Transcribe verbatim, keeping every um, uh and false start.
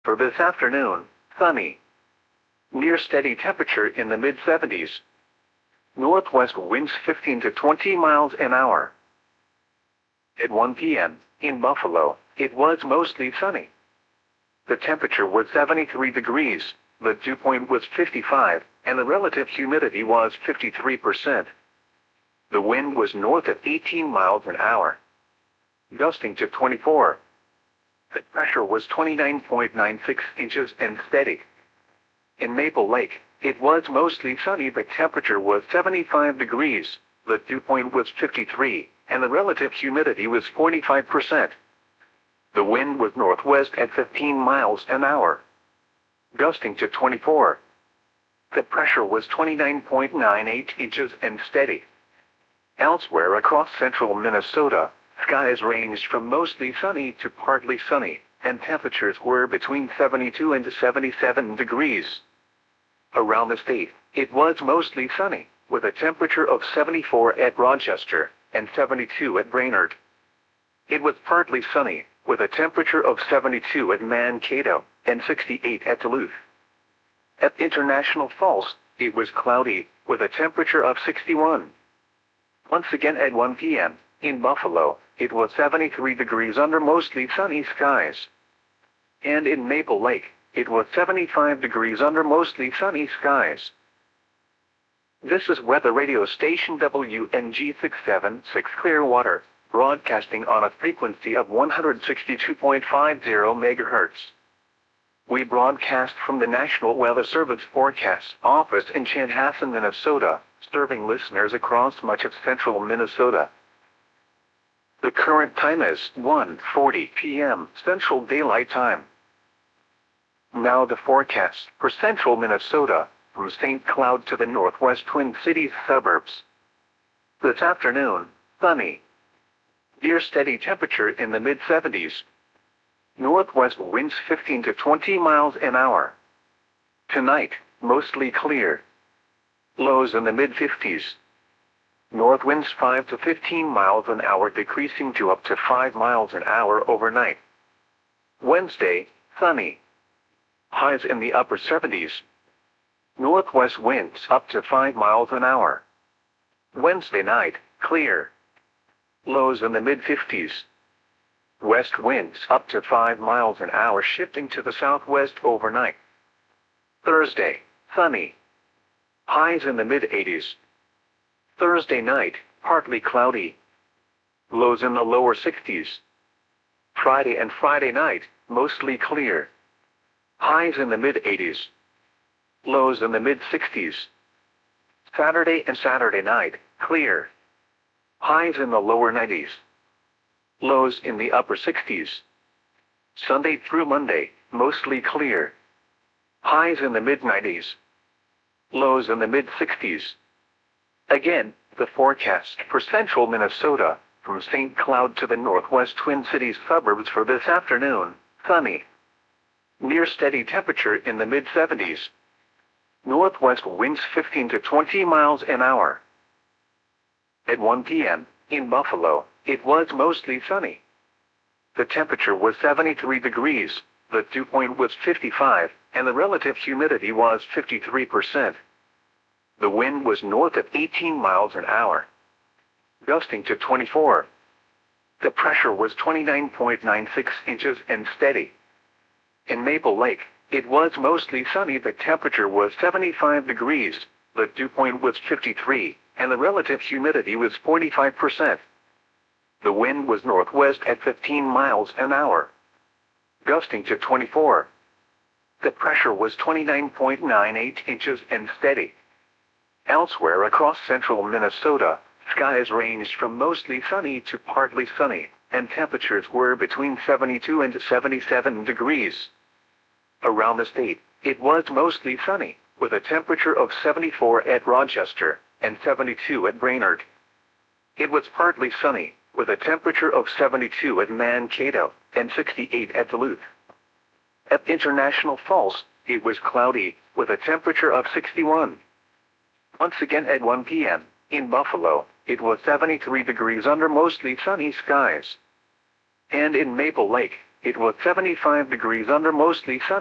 For this afternoon, sunny. Near steady temperature in the mid seventies. Northwest winds fifteen to twenty miles an hour. At one p m, in Buffalo, it was mostly sunny. The temperature was seventy-three degrees, the dew point was fifty-five, and the relative humidity was fifty-three percent. The wind was north at eighteen miles an hour, gusting to twenty-four. The pressure was twenty-nine point nine six inches and steady. In Maple Lake, it was mostly sunny. The temperature was seventy-five degrees, the dew point was fifty-three, and the relative humidity was forty-five percent. The wind was northwest at fifteen miles an hour, gusting to twenty-four. The pressure was twenty-nine point nine eight inches and steady. Elsewhere across central Minnesota, skies ranged from mostly sunny to partly sunny, and temperatures were between seventy-two and seventy-seven degrees. Around the state, it was mostly sunny, with a temperature of seventy-four at Rochester and seventy-two at Brainerd. It was partly sunny, with a temperature of seventy-two at Mankato and sixty-eight at Duluth. At International Falls, it was cloudy, with a temperature of sixty-one. Once again at one p m, in Buffalo, it was seventy-three degrees under mostly sunny skies. And in Maple Lake, it was seventy-five degrees under mostly sunny skies. This is weather radio station W N G six seventy-six Clearwater, broadcasting on a frequency of one hundred sixty-two point five zero megahertz. We broadcast from the National Weather Service Forecast Office in Chanhassen, Minnesota, serving listeners across much of central Minnesota. The current time is one forty p m Central Daylight Time. Now the forecast for central Minnesota, from Saint Cloud to the northwest Twin Cities suburbs. This afternoon, sunny. Near steady temperature in the mid seventies. Northwest winds fifteen to twenty miles an hour. Tonight, mostly clear. Lows in the mid fifties. North winds five to fifteen miles an hour, decreasing to up to five miles an hour overnight. Wednesday, sunny. Highs in the upper seventies. Northwest winds up to five miles an hour. Wednesday night, clear. Lows in the mid fifties. West winds up to five miles an hour, shifting to the southwest overnight. Thursday, sunny. Highs in the mid eighties. Thursday night, partly cloudy. Lows in the lower sixties. Friday and Friday night, mostly clear. Highs in the mid eighties. Lows in the mid sixties. Saturday and Saturday night, clear. Highs in the lower nineties. Lows in the upper sixties. Sunday through Monday, mostly clear. Highs in the mid nineties. Lows in the mid sixties. Again, the forecast for central Minnesota, from Saint Cloud to the northwest Twin Cities suburbs for this afternoon, sunny. Near steady temperature in the mid seventies. Northwest winds fifteen to twenty miles an hour. At one p m, in Buffalo, it was mostly sunny. The temperature was seventy-three degrees, the dew point was fifty-five, and the relative humidity was fifty-three percent. The wind was north at eighteen miles an hour, gusting to twenty-four. The pressure was twenty-nine point nine six inches and steady. In Maple Lake, it was mostly sunny. The temperature was seventy-five degrees, the dew point was fifty-three, and the relative humidity was forty-five percent. The wind was northwest at fifteen miles an hour, gusting to twenty-four. The pressure was twenty-nine point nine eight inches and steady. Elsewhere across central Minnesota, skies ranged from mostly sunny to partly sunny, and temperatures were between seventy-two and seventy-seven degrees. Around the state, it was mostly sunny, with a temperature of seventy-four at Rochester and seventy-two at Brainerd. It was partly sunny, with a temperature of seventy-two at Mankato and sixty-eight at Duluth. At International Falls, it was cloudy, with a temperature of sixty-one. Once again at one p m, in Buffalo, it was seventy-three degrees under mostly sunny skies. And in Maple Lake, It was seventy-five degrees under mostly sunny.